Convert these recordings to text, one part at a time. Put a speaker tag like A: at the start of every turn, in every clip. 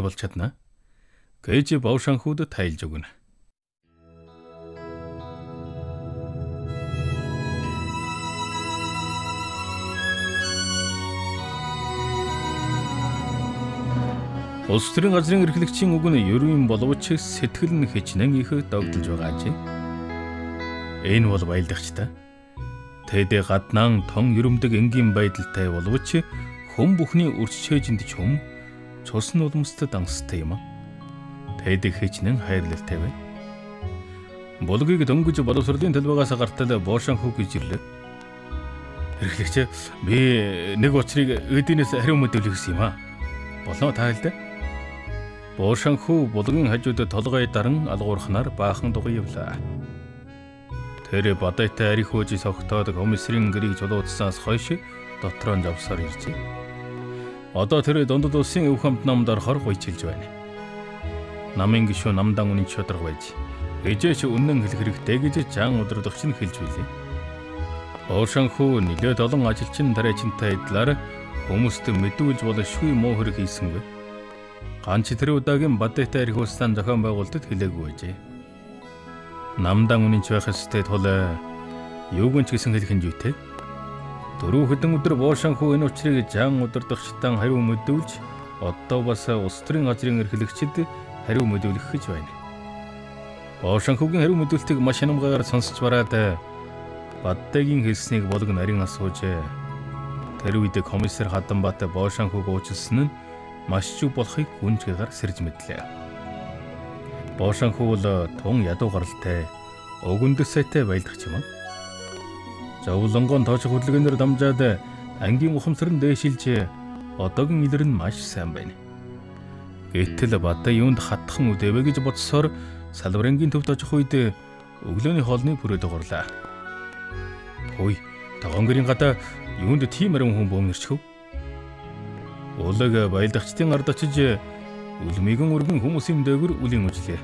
A: болж чадна гэж Бовшанхуд тайлж өгнө. Улс төрийн газрын эрхлэгчийн үг нь ерөн боловч сэтгэл нь хичнээн их догдолж байгаа ч. Энэ бол баялдагчтай. Тэд гаднаан тон ерөмдөг энгийн байдалтай боловч хүн бүхний өрччээжинд ч хүм цус нь уламжтад ангастай юм. Тэд хичнээн хайрлалтай байна. Булгийг дөнгөж боловсролын төлбөгөөс гартал Бовшанхуд гэж ирлээ. Эрхлэгч би нэг учрыг эднээс хариу мэдүүлэх гэсэн юм аа. Болно та хэлдэ. Бовшанхуд булгийн хажууд толгой даран алгуурхнаар баахан дугуй явлаа. Тэр бадайтай арих хөөж согтоод комиссарын гэрийг чулуудсанаас хойш дотроо завсаар иржээ. Одоо тэр дундад улсын өв хамт намд орохоор гуйчилж байна. Намын гишүүн намдан үнэн чодрог байж ээжээч үнэн хэлэх хэрэгтэй гэж жаан өдрөдөгч нь хэлж билээ. Бовшанхуд нэлээд олон ажилчин тариачинтай идлаар хүмүүст мэдүүлж болшгүй муу хэрэг хийсэнгүй. Ганц тэр удаагийн бадайтай арих улстай зохион байгуулалтад хэлээгүй байжээ. Намдан үнэнч байх ёстой тул юуг ч гэсэн хэлэх хэмжээтэй. Дөрөв хэдэн өдөр Бовшанхуд энэ учрыг жаан өдрөдөгчтөн хариу мэдүүлж одоо бас улс төрийн газрын эрхлэгчид хариу мэдүүлэх гэж байна. Бовшанхудгийн хариу мэдүүлэлтийг маш хямгагаар сонсч бараад Баддайгийн хэлснийг булг нарийн асууж тэр үед комиссар Хаданбат Бовшанхуд уучлсан нь маш чиг болохыг гүнзгийгээр сэрж мэдлээ. Бовшанхуд тун ядуу гаралтай өгөндөс сайтай байлдах юм. Зовлонгон тоочх хөдөлгөөнөөр дамжаад ангийн ухамсар нь дээшилж одоогийн илэр нь маш сайн байна. Гэтэл Баддай юунд хатхан үдэвэ гэж бодсоор салбарынгийн төвд очих үед өглөөний хоолны бүрээд горлаа. Хөөе, тогонгэрийн гадаа юунд тийм арим хүн бөмнөрчихв? Улаг баялдагчдын ард очиж үлмигэн өргөн хүмүүсийн дээгүр үлийн үжлээ.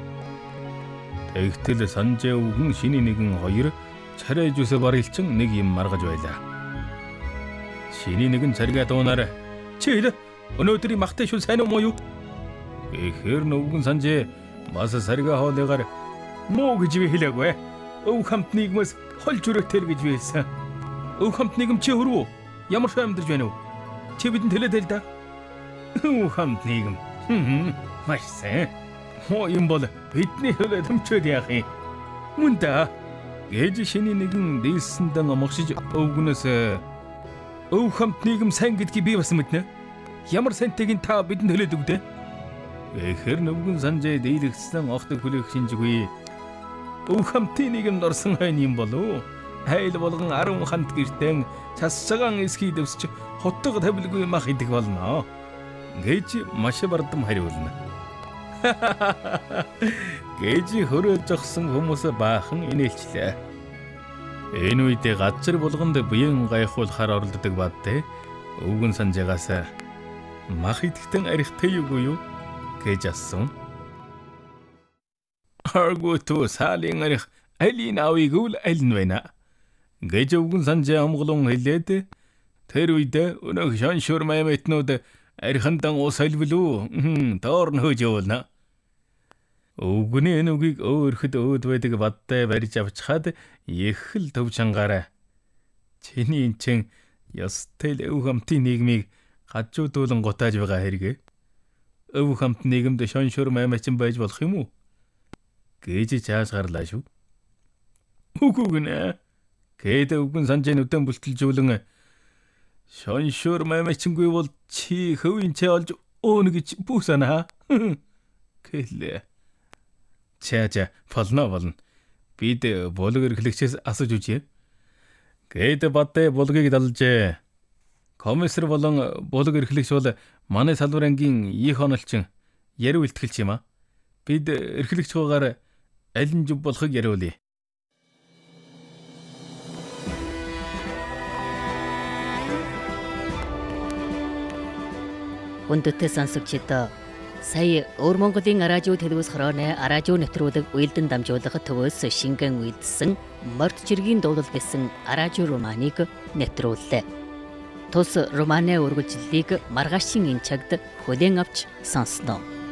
A: Тэгтэл санжаа үгэн шиний нэгэн хоёр царай жүүсэ барилчин нэг юм маргаж байлаа. Шиний нэгэн царгаа дуунаар чи хэл өнөөдрийн махтай шүл сайн уу юу? Эхэр нүгэн санжаа бас сарга хоолыгаар муу гэж би хэлээгүй. Өв хамт нийгмээс хол жүрэгтэр гэж би хэлсэн. Өв хамт нийгэм чи хөрвөө? Ямар ч амьдарч байна уу? Чи бидэнд хэлээд л да. Өв хамт нийгэм. Маш сайн. Хоо юм бол бидний хөлөө төмчөөд яах юм? Мөн да. Гэж шиний нэгэн дээсэндээ номогшиж өвгнөөс өв хамт нийгэм сайн гэдгийг би бас мэднэ. Ямар сантайг та бидэнд хэлээд өгдөө? Эхэр нүгэн санжээ дийлэгдсэн огт хүлээх шинжгүй. Өв хамтын нийгэмд орсон хайн юм болов. Хайл болгон 10 хант гэртэн цасцагаан эсхий дэвсч хотго тавилгүй мах идэх болно. Гэж маш бардам хариулна. Гэж хөрөөж зогсон хүмүүс баахан инээлчлээ. Энэ үед газар болгонд биеийн гайхуулахаар оролддог Бадтай өвгөн санжаагаас мах идэхтэн арихтай юу гэж асуув. Аргууту салин арих алин авиг үл алин байна. Гэж өвгөн санжаа амгалан хэлээд тэр үед өнөөх шаншур маймэтнүүд архандан ус алвлуу доор нь хөөж явуулна. Өвгөний энэ үгийг өөрөхд өөд байдаг Бадтай барьж авчихад их л төв чангаараа чиний энэ чин ёстой л өв хамтын нийгмийг гажуудуулан гутааж байгаа хэрэг. Өв хамт нийгэмд шоншур маймачин байж болох юм уу? Гэж чааш гарлаа шүү. Үгүй гэнэ. Гэд өвгөн санжаа нүдэн бүлтэлжүүлэн шоншур маймачингүй бол чи хөвийн чэ олж өөнө гэж бүсана. Гэлээ. Чаа болно. Бид булг эрхлэгчээс асууж үзье. Гэд Бадтай булгийг далжээ. Комиссар болон булг эрхлэгч бол манай салбар ангийн их онолчин яриу илтгэлч юм а. Бид эрхлэгч хуугаар аль нь зүв болохыг яриулъя.
B: Хүндэтгэл сонсогчид сая Өвөр Монголын радио телевиз хорооны радио нэвтрүүлэг уялдан дамжуулах төвөөс шингэн үйдсэн Морд жиргийн дуулал гэсэн радио романыг нэвтрүүллээ. Тус романы үргэлжлэлийг маргаашийн энэ цагт хүлээн авч сонсноо.